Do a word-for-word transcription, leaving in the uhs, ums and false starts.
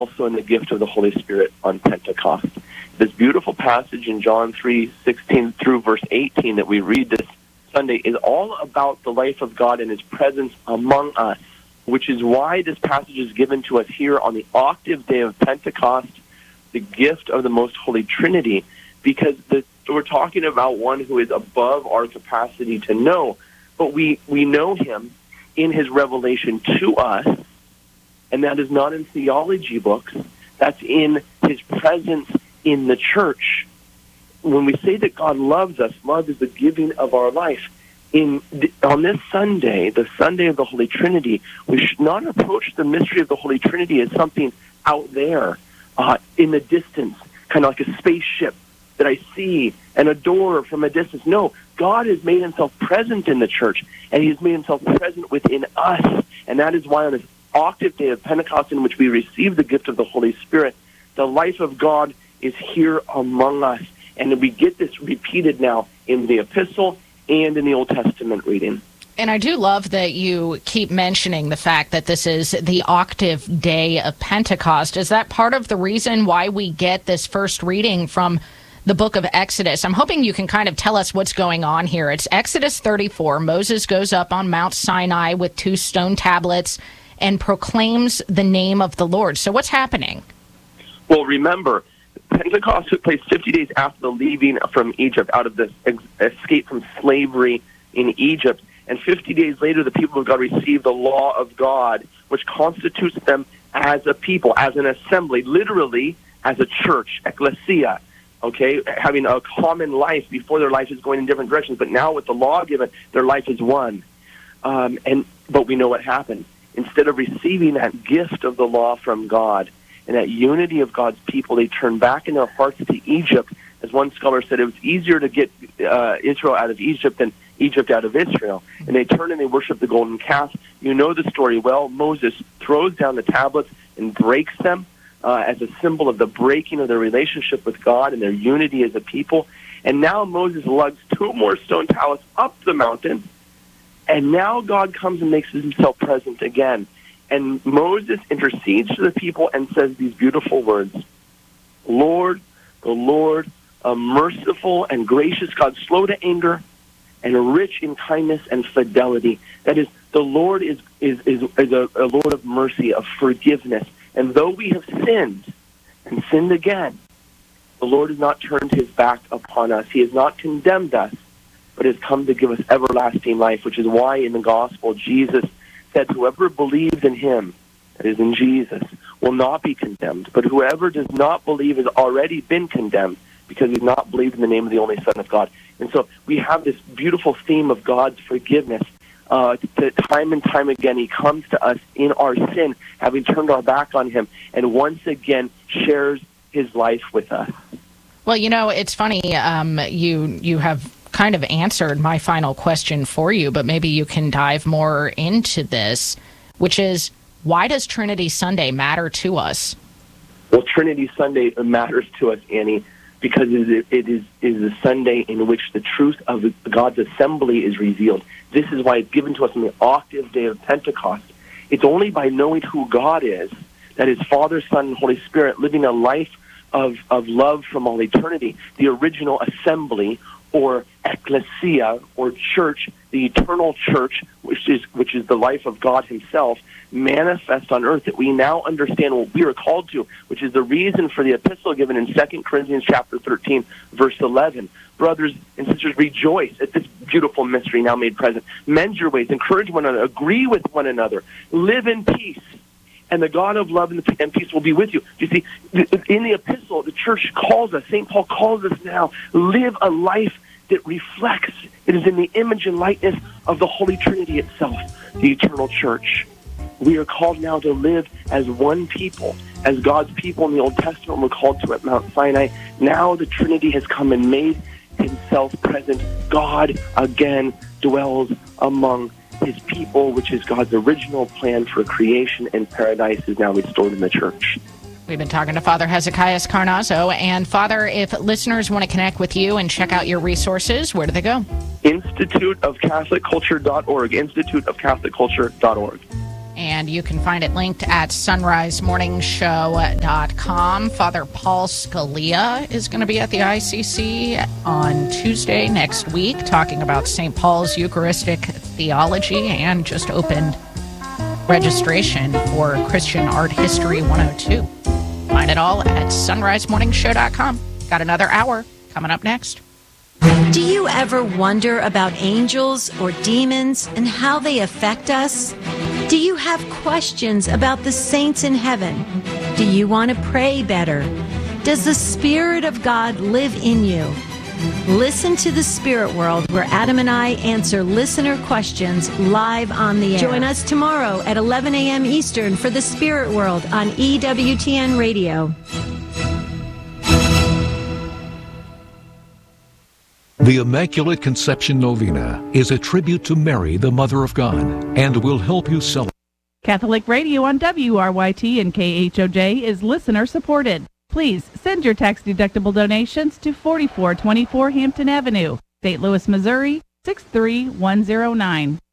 also in the gift of the Holy Spirit on Pentecost. This beautiful passage in John three sixteen through verse eighteen that we read this Sunday is all about the life of God and his presence among us, which is why this passage is given to us here on the octave day of Pentecost, the gift of the Most Holy Trinity, because the, we're talking about one who is above our capacity to know, but we, we know him in his revelation to us, and that is not in theology books, that's in his presence in the church. When we say that God loves us, love is the giving of our life. In the, on this Sunday, the Sunday of the Holy Trinity, we should not approach the mystery of the Holy Trinity as something out there, uh, in the distance, kind of like a spaceship that I see and adore from a distance. No, God has made himself present in the church, and he has made himself present within us. And that is why on this octave day of Pentecost, in which we receive the gift of the Holy Spirit, the life of God is here among us. And we get this repeated now in the epistle and in the Old Testament reading. And I do love that you keep mentioning the fact that this is the octave day of Pentecost. Is that part of the reason why we get this first reading from the book of Exodus? I'm hoping you can kind of tell us what's going on here. It's Exodus thirty-four. Moses goes up on Mount Sinai with two stone tablets and proclaims the name of the Lord. So what's happening? Well, remember, Pentecost took place fifty days after the leaving from Egypt, out of the escape from slavery in Egypt. And fifty days later, the people of God received the law of God, which constitutes them as a people, as an assembly, literally as a church, ecclesia, okay, having a common life. Before, their life is going in different directions, but now with the law given, their life is one. Um, and but we know what happened. Instead of receiving that gift of the law from God and that unity of God's people, they turned back in their hearts to Egypt. As one scholar said, it was easier to get uh, Israel out of Egypt than Egypt out of Israel. And they turn and they worship the golden calf. You know the story well. Moses throws down the tablets and breaks them uh, as a symbol of the breaking of their relationship with God and their unity as a people. And now Moses lugs two more stone tablets up the mountain. And now God comes and makes himself present again. And Moses intercedes for the people and says these beautiful words, Lord, the Lord, a merciful and gracious God, slow to anger and rich in kindness and fidelity. That is, the Lord is, is, is, is a, a Lord of mercy, of forgiveness. And though we have sinned and sinned again, the Lord has not turned his back upon us. He has not condemned us, but has come to give us everlasting life, which is why in the gospel Jesus said, whoever believes in him, that is in Jesus, will not be condemned. But whoever does not believe has already been condemned because he's not believed in the name of the only Son of God. And so we have this beautiful theme of God's forgiveness. Uh, that time and time again, he comes to us in our sin, having turned our back on him, and once again shares his life with us. Well, you know, it's funny. Um, you you have kind of answered my final question for you, but maybe you can dive more into this, which is, why does Trinity Sunday matter to us? Well, Trinity Sunday matters to us, Annie, because it is, it is, it is a Sunday in which the truth of God's assembly is revealed. This is why it's given to us on the octave day of Pentecost. It's only by knowing who God is, that is Father, Son, and Holy Spirit, living a life of, of love from all eternity, the original assembly, or ecclesia, or church, the eternal church, which is which is the life of God himself, manifest on earth, that we now understand what we are called to, which is the reason for the epistle given in Second Corinthians chapter thirteen, verse eleven. Brothers and sisters, rejoice at this beautiful mystery now made present. Mend your ways, encourage one another, agree with one another, live in peace, and the God of love and peace will be with you. You see, in the epistle, the church calls us, Saint Paul calls us now, live a life that reflects, it is in the image and likeness of the Holy Trinity itself, the eternal church. We are called now to live as one people, as God's people in the Old Testament were called to at Mount Sinai. Now the Trinity has come and made himself present. God again dwells among his people, which is God's original plan for creation and paradise, is now restored in the church. We've been talking to Father Hezekiah Carnazzo. And Father, if listeners want to connect with you and check out your resources, where do they go? Institute of Catholic Culture dot org, Institute of Catholic Culture dot org. and you can find it linked at sunrise morning show dot com. Father Paul Scalia is going to be at the I C C on Tuesday next week talking about Saint Paul's Eucharistic theology, and just opened registration for Christian Art History one oh two. Find it all at sunrise morning show dot com. Got another hour coming up next. Do you ever wonder about angels or demons and how they affect us? Do you have questions about the saints in heaven? Do you want to pray better? Does the Spirit of God live in you? Listen to The Spirit World, where Adam and I answer listener questions live on the air. Join us tomorrow at eleven a.m. Eastern for The Spirit World on E W T N Radio. The Immaculate Conception Novena is a tribute to Mary, the Mother of God, and will help you celebrate. Catholic Radio on W R Y T and K H O J is listener supported. Please send your tax-deductible donations to forty-four twenty-four Hampton Avenue, Saint Louis, Missouri, six three one zero nine.